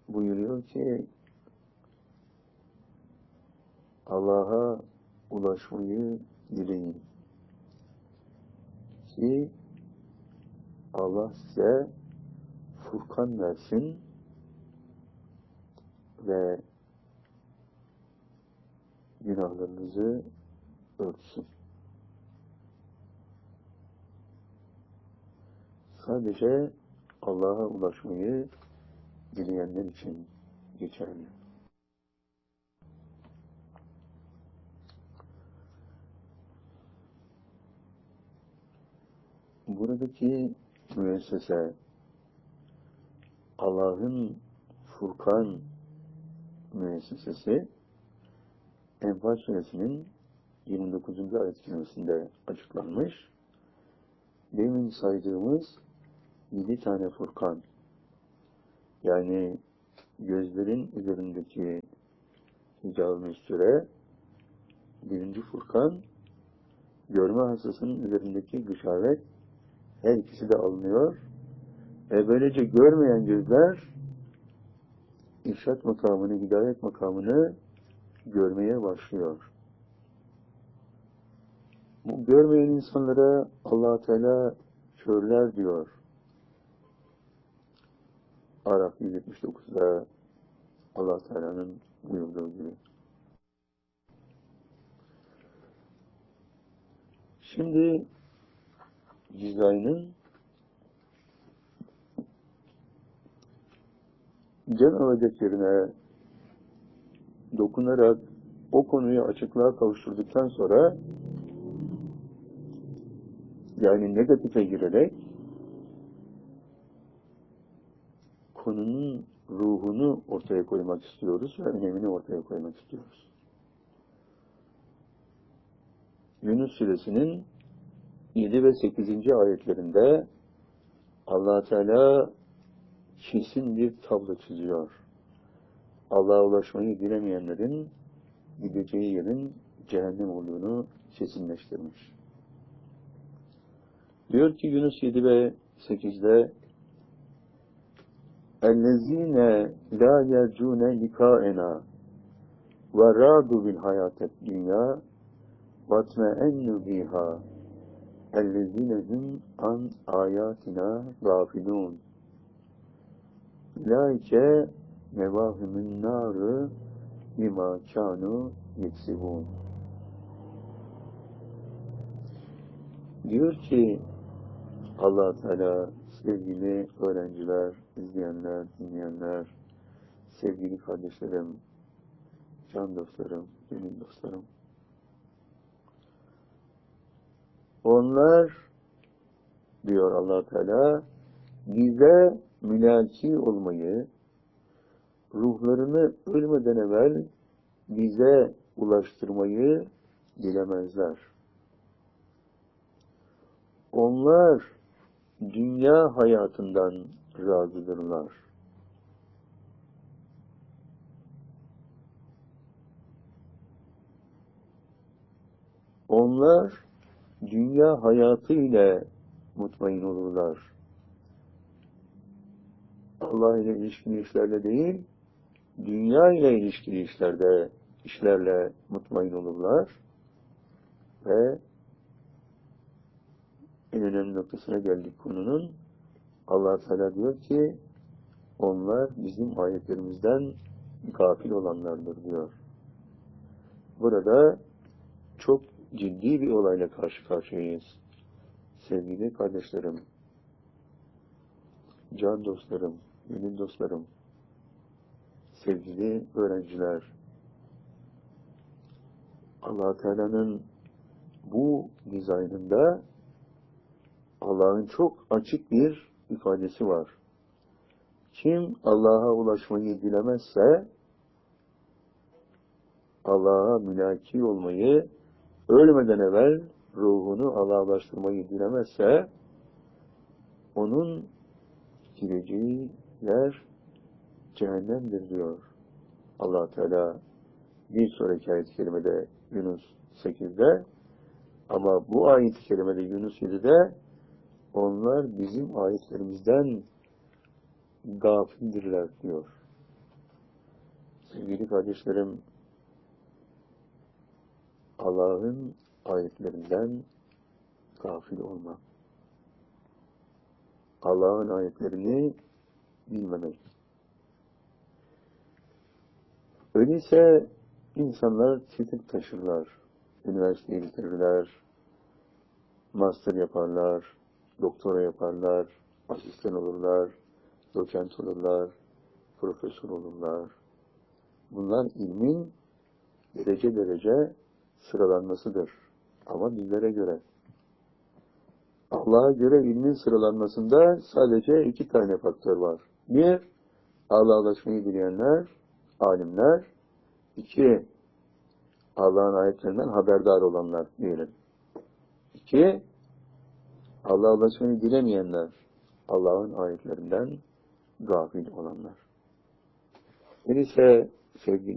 buyuruyor ki Allah'a ulaşmayı dileyin ki Allah size Furkan versin ve günahlarınızı örtsün. Sadece Allah'a ulaşmayı dileyenler için geçerli. Buradaki müessese Allah'ın Furkan müessesesi Enfal Suresinin 29. ayet-i kerimesinde açıklanmış. Demin saydığımız 7 tane Furkan, yani gözlerin üzerindeki hicab-ı mesture, 1. Furkan, görme hastasının üzerindeki gışavet, her ikisi de alınıyor ve böylece görmeyen gözler irşat makamını, hidayet makamını görmeye başlıyor. Bu görmeyen insanlara Allah-u Teala körler diyor. Araf 179'da Allah Teala'nın buyurduğu gibi. Şimdi Cizayir'in can alacak yerine dokunarak o konuyu açıklığa kavuşturduktan sonra, yani negatife girerek konunun ruhunu ortaya koymak istiyoruz ve önemini ortaya koymak istiyoruz. Yunus Suresinin 7 ve 8. ayetlerinde Allah Teala kesin bir tablo çiziyor. Allah'a ulaşmayı dilemeyenlerin gideceği yerin cehennem olduğunu kesinleştirmiş. Diyor ki Yunus 7 ve 8'de اَلَّذ۪ينَ لَا يَرْجُونَ لِقَاءَنَا وَرَادُوا بِالْحَيَاةِ الدُّنْيَا وَاطْمَأَنُّوا بِهَا اَلَّذ۪ينَ هُمْ عَنْ آيَاتِنَا غَافِلُونَ اُولَٰئِكَ مَوَاهُمُ النَّارِ بِمَا كَانُوا يَكْسِبُونَ. Diyor ki Allah Teala, sevgili öğrenciler, izleyenler, dinleyenler, sevgili kardeşlerim, can dostlarım, gönül dostlarım. Onlar, diyor Allah Teala, bize mülaki olmayı, ruhlarını ölmeden evvel bize ulaştırmayı dilemezler. Onlar dünya hayatından razıdırlar. Onlar dünya hayatı ile mutmain olurlar. Allah ile ilişkili işlerle değil, dünya ile ilişkili işlerle mutmain olurlar ve en önemli noktasına geldik konunun. Allah Teala diyor ki onlar bizim ayetlerimizden gafil olanlardır diyor. Burada çok ciddi bir olayla karşı karşıyayız. Sevgili kardeşlerim, can dostlarım, gönül dostlarım, sevgili öğrenciler, Allah Teala'nın bu dizaynında Allah'ın çok açık bir ifadesi var. Kim Allah'a ulaşmayı dilemezse, Allah'a mülaki olmayı, ölmeden evvel ruhunu Allah'a ulaştırmayı dilemezse, onun gideceği yer cehennemdir diyor Allah Teala bir sonraki ayet-i kerimede Yunus 8'de, ama bu ayet-i kerimede Yunus 7'de onlar bizim ayetlerimizden gafildirler diyor. Sevgili kardeşlerim, Allah'ın ayetlerinden gafil olma. Allah'ın ayetlerini bilmemek. Öyleyse insanlar titir taşırlar, üniversiteyi bitirirler, master yaparlar, doktora yaparlar, asistan olurlar, doçent olurlar, profesör olurlar. Bunlar ilmin derece derece sıralanmasıdır. Ama bizlere göre. Allah'a göre ilmin sıralanmasında sadece 2 tane faktör var. 1, Allah'a ulaşmayı bilenler, alimler. 2, Allah'ın ayetlerinden haberdar olanlar diyelim. 2, Allah'a ulaşmayı bilemeyenler, Allah'ın ayetlerinden gafil olanlar. Öyleyse sevgili